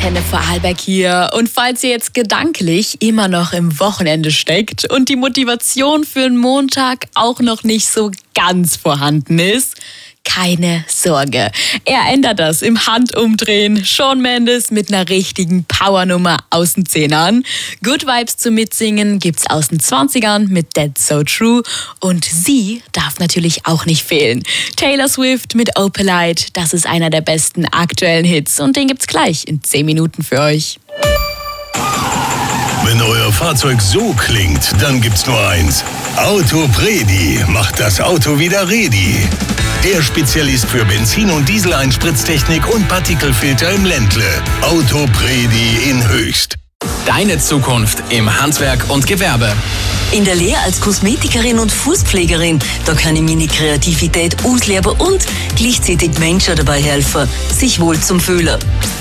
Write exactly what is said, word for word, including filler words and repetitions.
Antenne Vorarlberg hier. Und falls ihr jetzt gedanklich immer noch im Wochenende steckt und die Motivation für den Montag auch noch nicht so ganz vorhanden ist, keine Sorge. Er ändert das im Handumdrehen. Shawn Mendes mit einer richtigen Powernummer aus den Zehnern. Good Vibes zum Mitsingen gibt's aus den Zwanzigern mit Dead So True. Und sie darf natürlich auch nicht fehlen. Taylor Swift mit Opalite, das ist einer der besten aktuellen Hits. Und den gibt's gleich in zehn Minuten für euch. Wenn euer Fahrzeug so klingt, dann gibt's nur eins. Autopredi macht das Auto wieder ready. Der Spezialist für Benzin- und Dieseleinspritztechnik und Partikelfilter im Ländle. Autopredi in Höchst. Deine Zukunft im Handwerk und Gewerbe. In der Lehre als Kosmetikerin und Fußpflegerin, da kann ich meine Kreativität ausleben und gleichzeitig Menschen dabei helfen, sich wohl zu fühlen.